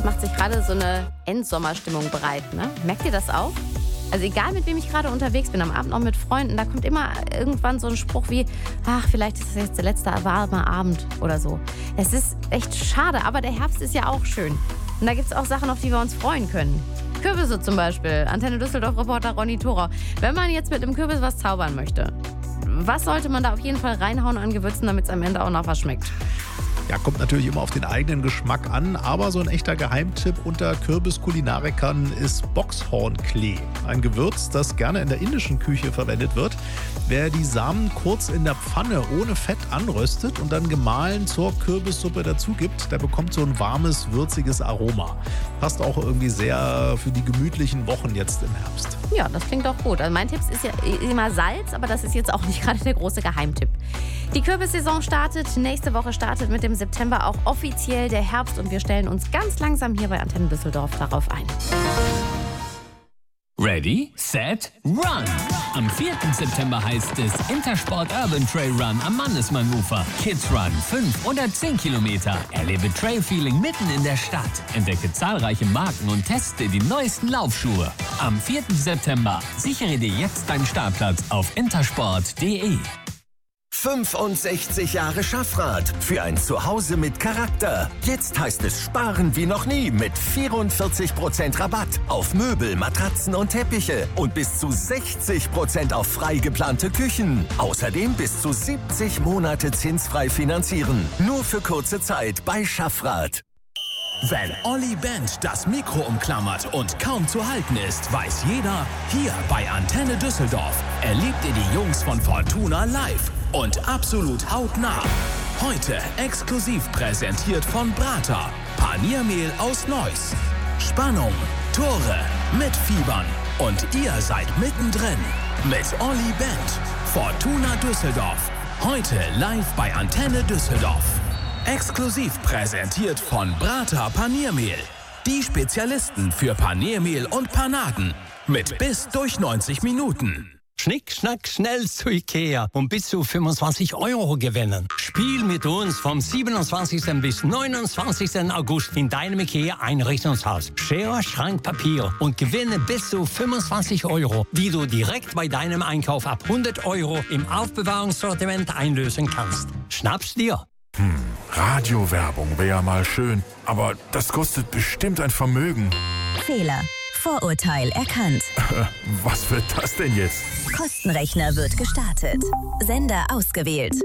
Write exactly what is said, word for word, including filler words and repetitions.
es macht sich gerade so eine Endsommerstimmung bereit. Ne? Merkt ihr das auch? Also egal, mit wem ich gerade unterwegs bin, am Abend auch mit Freunden, da kommt immer irgendwann so ein Spruch wie, ach, vielleicht ist das jetzt der letzte warme Abend oder so. Es ist echt schade, aber der Herbst ist ja auch schön. Und da gibt es auch Sachen, auf die wir uns freuen können. Kürbisse zum Beispiel. Antenne Düsseldorf-Reporter Ronny Thorau. Wenn man jetzt mit einem Kürbis was zaubern möchte, was sollte man da auf jeden Fall reinhauen an Gewürzen, damit es am Ende auch noch was schmeckt? Ja, kommt natürlich immer auf den eigenen Geschmack an, aber so ein echter Geheimtipp unter Kürbiskulinarikern ist Boxhornklee. Ein Gewürz, das gerne in der indischen Küche verwendet wird. Wer die Samen kurz in der Pfanne ohne Fett anröstet und dann gemahlen zur Kürbissuppe dazu gibt, der bekommt so ein warmes, würziges Aroma. Passt auch irgendwie sehr für die gemütlichen Wochen jetzt im Herbst. Ja, das klingt doch gut. Also mein Tipp ist ja immer Salz, aber das ist jetzt auch nicht gerade der große Geheimtipp. Die Kürbissaison startet. Nächste Woche startet mit dem September auch offiziell der Herbst und wir stellen uns ganz langsam hier bei Antenne Düsseldorf darauf ein. Ready, set, run! Am vierten September heißt es Intersport Urban Trail Run am Mannesmann-Ufer. Kids Run, fünf oder zehn Kilometer. Erlebe Trail-Feeling mitten in der Stadt. Entdecke zahlreiche Marken und teste die neuesten Laufschuhe. Am vierten September sichere dir jetzt deinen Startplatz auf intersport punkt de. fünfundsechzig Jahre Schaffrath für ein Zuhause mit Charakter. Jetzt heißt es sparen wie noch nie mit vierundvierzig Prozent Rabatt auf Möbel, Matratzen und Teppiche und bis zu sechzig Prozent auf frei geplante Küchen. Außerdem bis zu siebzig Monate zinsfrei finanzieren. Nur für kurze Zeit bei Schaffrath. Wenn Olli Band das Mikro umklammert und kaum zu halten ist, weiß jeder, hier bei Antenne Düsseldorf erlebt ihr die Jungs von Fortuna live und absolut hautnah. Heute exklusiv präsentiert von Brata, Paniermehl aus Neuss. Spannung, Tore, mitfiebern und ihr seid mittendrin mit Olli Band. Fortuna Düsseldorf, heute live bei Antenne Düsseldorf. Exklusiv präsentiert von Brata Paniermehl. Die Spezialisten für Paniermehl und Panaden. Mit bis durch neunzig Minuten. Schnick, schnack, schnell zu Ikea und bis zu fünfundzwanzig Euro gewinnen. Spiel mit uns vom siebenundzwanzigsten bis neunundzwanzigsten August in deinem Ikea-Einrichtungshaus. Schere, Schrank, Papier und gewinne bis zu fünfundzwanzig Euro, die du direkt bei deinem Einkauf ab hundert Euro im Aufbewahrungssortiment einlösen kannst. Schnapp's dir! Hm, Radiowerbung wäre ja mal schön, aber das kostet bestimmt ein Vermögen. Fehler. Vorurteil erkannt. Äh, was wird das denn jetzt? Kostenrechner wird gestartet. Sender ausgewählt.